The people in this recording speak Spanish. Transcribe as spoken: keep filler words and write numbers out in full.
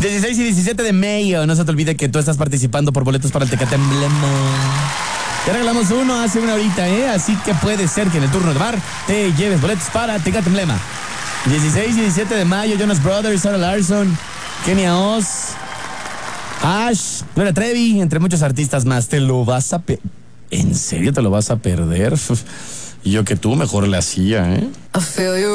dieciséis y diecisiete de mayo. No se te olvide que tú estás participando por boletos para el Tecate Emblema. Ya regalamos uno hace una horita, ¿eh? Así que puede ser que en el turno de bar te lleves boletos para Tecate Emblema. dieciséis y diecisiete de mayo, Jonas Brothers, Sarah Larson, Kenia Oz, Ash, Gloria Trevi, entre muchos artistas más. ¿Te lo vas a perder? ¿En serio te lo vas a perder? Y yo que tú mejor le hacía, ¿eh?